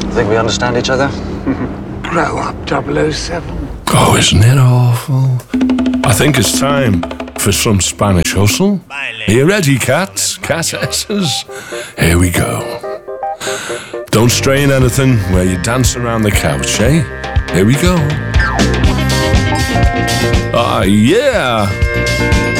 Think we understand each other? Grow up, 007. Oh, isn't it awful? I think it's time for some Spanish hustle. Are you ready, cats? Cassesses? Here we go. Don't strain anything where you dance around the couch, eh? Here we go. Ah, yeah!